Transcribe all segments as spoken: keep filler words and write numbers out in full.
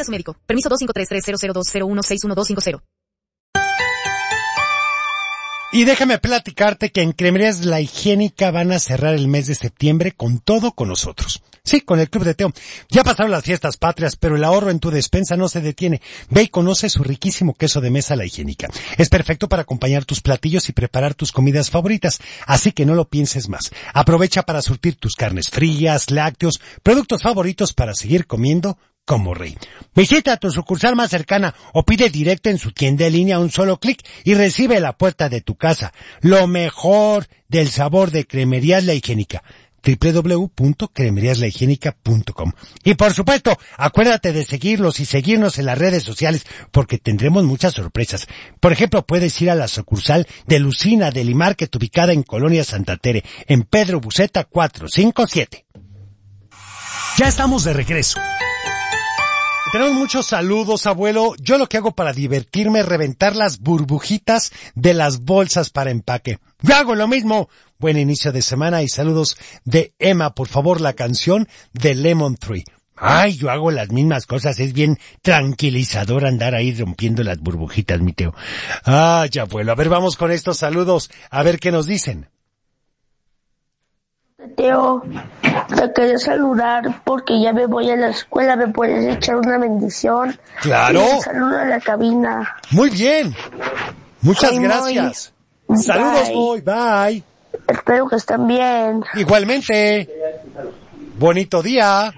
su médico. Permiso dos cinco tres tres cero cero dos cero uno seis uno dos cinco cero. Y déjame platicarte que en Cremerías La Higiénica van a cerrar el mes de septiembre con todo con nosotros. Sí, con el Club de Teo. Ya pasaron las fiestas patrias, pero el ahorro en tu despensa no se detiene. Ve y conoce su riquísimo queso de mesa La Higiénica. Es perfecto para acompañar tus platillos y preparar tus comidas favoritas, así que no lo pienses más. Aprovecha para surtir tus carnes frías, lácteos, productos favoritos para seguir comiendo como rey. Visita tu sucursal más cercana o pide directo en su tienda en línea a un solo clic y recibe a la puerta de tu casa lo mejor del sabor de Cremerías La Higiénica. doble u doble u doble u punto cremerías la higiénica punto com. Y por supuesto, acuérdate de seguirlos y seguirnos en las redes sociales porque tendremos muchas sorpresas. Por ejemplo, puedes ir a la sucursal de Lucina del Market ubicada en Colonia Santa Tere, en Pedro Buceta cuatrocientos cincuenta y siete. Ya estamos de regreso. Tenemos muchos saludos, abuelo. Yo lo que hago para divertirme es reventar las burbujitas de las bolsas para empaque. Yo hago lo mismo. Buen inicio de semana y saludos de Emma. Por favor, la canción de Lemon Tree. Ay, yo hago las mismas cosas. Es bien tranquilizador andar ahí rompiendo las burbujitas, mi Teo. Ay, abuelo. A ver, vamos con estos saludos. A ver qué nos dicen. Teo, te quería saludar porque ya me voy a la escuela, ¿me puedes echar una bendición? ¡Claro! Y un saludo a la cabina. Muy bien. Muchas Ay, gracias. Moy. Saludos, Bye. Moy. Bye. Espero que estén bien. Igualmente. Bonito día.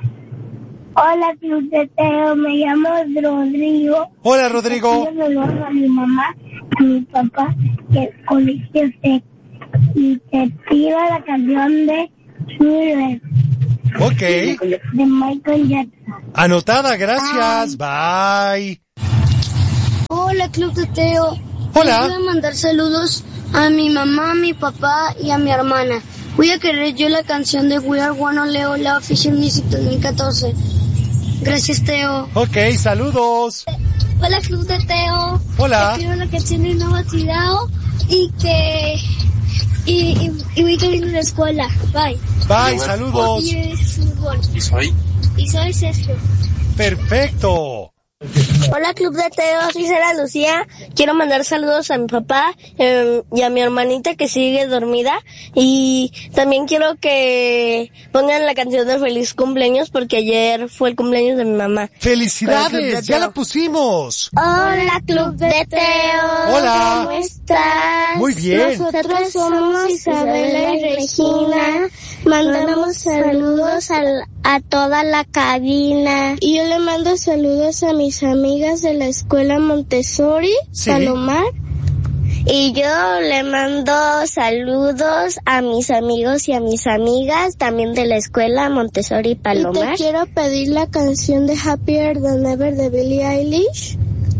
Hola, Club de Teo, me llamo Rodrigo. Hola, Rodrigo. Yo saludo a mi mamá, a mi papá, y el colegio Tec. Y te pido la canción de Thriller. Ok. De Michael Jackson. Anotada, gracias. Bye. Hola, Club de Teo. Hola. Voy a mandar saludos a mi mamá, a mi papá y a mi hermana. Voy a querer yo la canción de We Are One Leo, la Official Music dos mil catorce. Gracias, Teo. Ok, saludos. Hola, Club de Teo. Hola. Te pido la canción de Nuevo Tirado y que... Y, y, y voy camino a la escuela. Bye. Bye, saludos. Y es fútbol. ¿Y soy? Y soy Sergio. Perfecto. Hola, Club de Teo, soy Sara Lucía. Quiero mandar saludos a mi papá eh, y a mi hermanita que sigue dormida. Y también quiero que pongan la canción de Feliz Cumpleaños porque ayer fue el cumpleaños de mi mamá. ¡Felicidades! ¡Ya la pusimos! Hola, Club de Teo. Hola. ¿Cómo estás? Muy bien. Nosotros somos Isabela y Regina. Mandamos saludos a, a toda la cabina. Y yo le mando saludos a mis amigas de la escuela Montessori, Sí. Palomar. Y yo le mando saludos a mis amigos y a mis amigas también de la escuela Montessori Y Palomar. te quiero pedir la canción de Happier Than Ever de Billie Eilish.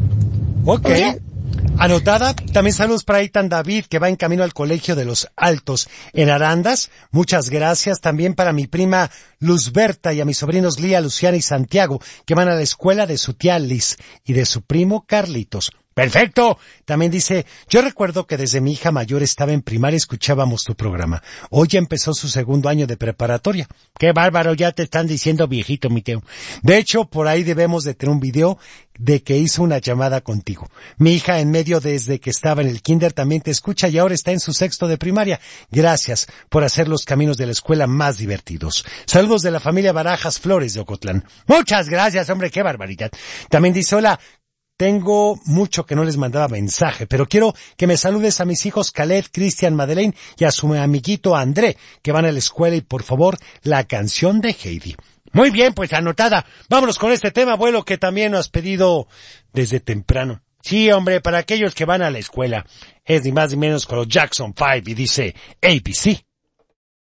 Ok. Hola. Anotada. También saludos para Aitan David, que va en camino al Colegio de los Altos en Arandas. Muchas gracias. También para mi prima Luzberta y a mis sobrinos Lía, Luciana y Santiago, que van a la escuela de su tía Liz y de su primo Carlitos. ¡Perfecto! También dice, yo recuerdo que desde mi hija mayor estaba en primaria escuchábamos tu programa. Hoy ya empezó su segundo año de preparatoria. ¡Qué bárbaro! Ya te están diciendo viejito, mi Teo. De hecho, por ahí debemos de tener un video de que hizo una llamada contigo. Mi hija en medio desde que estaba en el kinder también te escucha y ahora está en su sexto de primaria. Gracias por hacer los caminos de la escuela más divertidos. Saludos de la familia Barajas Flores de Ocotlán. Muchas gracias, hombre, qué barbaridad. También dice, hola, tengo mucho que no les mandaba mensaje, pero quiero que me saludes a mis hijos Khaled, Cristian, Madeleine y a su amiguito André, que van a la escuela y por favor, la canción de Heidi. Muy bien, pues anotada. Vámonos con este tema, abuelo, que también nos has pedido desde temprano. Sí, hombre, para aquellos que van a la escuela. Es ni más ni menos con los Jackson Five y dice A B C.